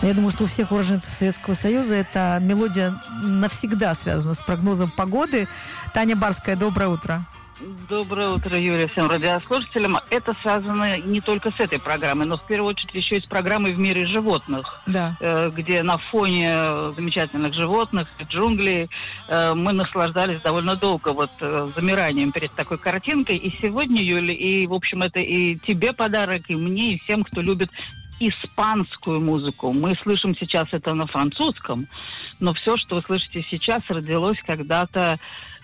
Я думаю, что у всех уроженцев Советского Союза эта мелодия навсегда связана с прогнозом погоды. Таня Барская, доброе утро. Доброе утро, Юрия, всем радиослушателям. Это связано не только с этой программой, но в первую очередь еще и с программой «В мире животных», да. Где на фоне замечательных животных, джунглей, мы наслаждались довольно долго замиранием перед такой картинкой. И сегодня, Юля, и, в общем, это и тебе подарок, и мне, и всем, кто любит испанскую музыку. Мы слышим сейчас это на французском, но все, что вы слышите сейчас, родилось когда-то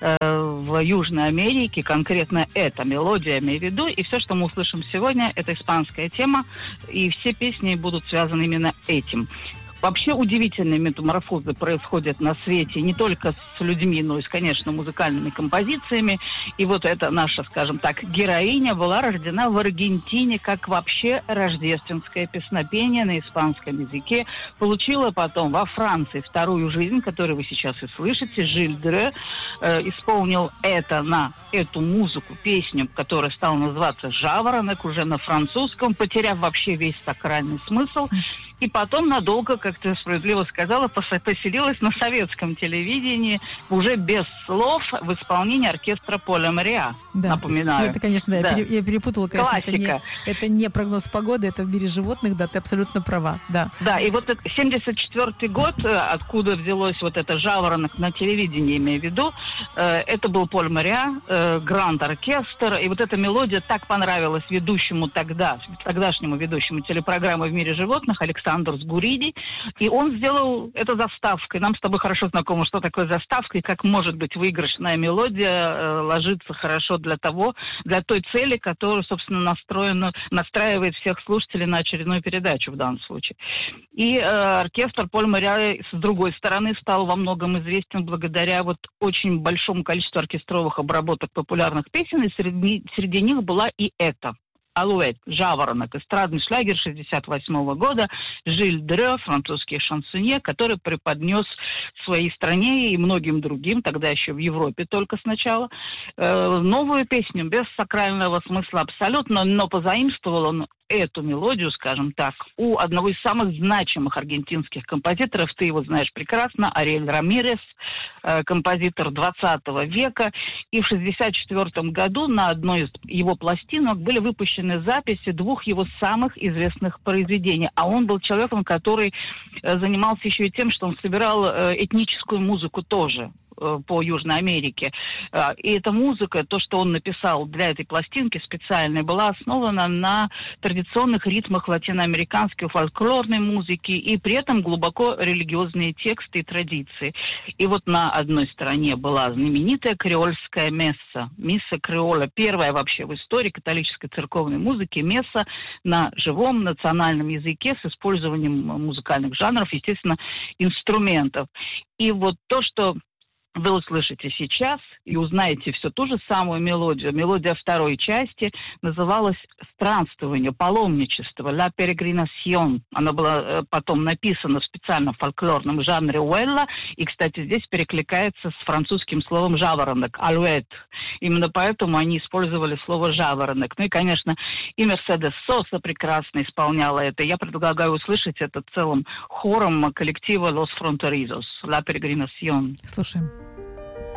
в Южной Америке, конкретно эта мелодия, имею в виду, и все, что мы услышим сегодня, это испанская тема, и все песни будут связаны именно этим. Вообще удивительные метаморфозы происходят на свете не только с людьми, но и с, конечно, музыкальными композициями. И вот эта наша, скажем так, героиня была рождена в Аргентине как вообще рождественское песнопение на испанском языке. Получила потом во Франции вторую жизнь, которую вы сейчас и слышите. Жиль Дрё исполнил эту музыку, песню, которая стала называться «Жаворонок», уже на французском, потеряв вообще весь сакральный смысл. И потом надолго, как ты справедливо сказала, поселилась на советском телевидении уже без слов в исполнении оркестра Поля Мориа. Да. Напоминаю. Это, конечно, да. Я перепутала, конечно, классика. Это не прогноз погоды, это в мире животных, да, ты абсолютно права. Да, да, и вот 74-й год, откуда взялось вот это «Жаворонок» на телевидении, имею в виду, это был Поль Мориа, гранд-оркестр, и вот эта мелодия так понравилась ведущему тогдашнему ведущему телепрограммы «В мире животных» Александру Сгуриди, и он сделал это заставкой. Нам с тобой хорошо знакомо, что такое заставка, и как может быть выигрышная мелодия ложится хорошо для той цели, которая, собственно, настраивает всех слушателей на очередную передачу в данном случае. И оркестр Поль Мориа, с другой стороны, стал во многом известен благодаря очень большому количеству оркестровых обработок популярных песен, и среди них была и эта. «Алуэт», «Жаворонок», эстрадный шлягер 1968 года, Жиль Дрё, французский шансонье, который преподнес своей стране и многим другим, тогда еще в Европе только сначала, новую песню без сакрального смысла абсолютно, но позаимствовал он эту мелодию, скажем так, у одного из самых значимых аргентинских композиторов, ты его знаешь прекрасно, Ариэль Рамирес, композитор 20 века, и в 1964 году на одной из его пластинок были выпущены записи двух его самых известных произведений, а он был человеком, который занимался еще и тем, что он собирал этническую музыку тоже по Южной Америке. И эта музыка, то, что он написал для этой пластинки специальной, была основана на традиционных ритмах латиноамериканской фольклорной музыки и при этом глубоко религиозные тексты и традиции. И вот на одной стороне была знаменитая креольская месса, мисса креола, первая вообще в истории католической церковной музыки месса на живом национальном языке с использованием музыкальных жанров, естественно, инструментов. И вот то, что вы услышите сейчас и узнаете всю ту же самую мелодию. Мелодия второй части называлась «Странствование», «Паломничество», «La Peregrinación». Она была потом написана в специальном фольклорном жанре уэлла, и, кстати, здесь перекликается с французским словом «жаворонок», «алуэт». Именно поэтому они использовали слово «жаворонок». Ну и, конечно, и Мерседес Соса прекрасно исполняла это. Я предлагаю услышать это целым хором коллектива «Los Fronterizos», «La Peregrinación». Слушаем.